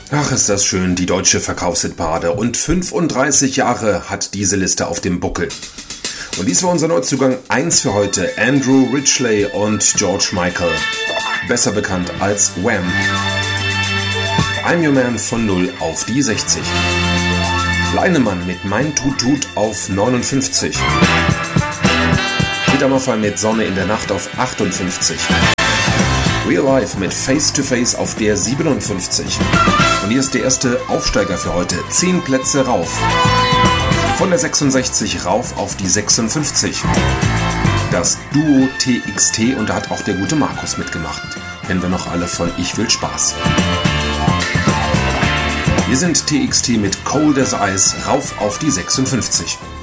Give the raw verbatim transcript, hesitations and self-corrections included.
Ach, ist das schön, die deutsche Verkaufshitparade. Und fünfunddreißig Jahre hat diese Liste auf dem Buckel. Und dies war unser Neuzugang eins für heute. Andrew Ridgeley und George Michael. Besser bekannt als Wham. I'm Your Man von null auf die sechzig. Leinemann mit Mein Tut Tut auf neunundfünfzig. Peter Maffay mit Sonne in der Nacht auf achtundfünfzig. Real Life mit Face to Face auf der siebenundfünfzig. Und hier ist der erste Aufsteiger für heute. zehn Plätze rauf. Von der sechsundsechzig rauf auf die sechsundfünfzig. Das Duo T X T, und da hat auch der gute Markus mitgemacht. Kennen wir noch alle von Ich will Spaß. Wir sind T X T mit Cold as Ice rauf auf die sechsundfünfzig.